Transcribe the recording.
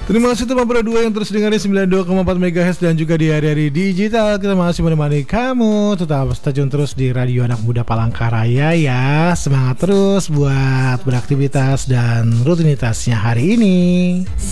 Terima kasih teman berdua yang terus dengerin 92,4 MHz dan juga di hari-hari digital. Kita masih menemani kamu. Tetap stay tune terus di Radio Anak Muda Palangkaraya ya. Semangat terus buat beraktivitas dan rutinitasnya hari ini.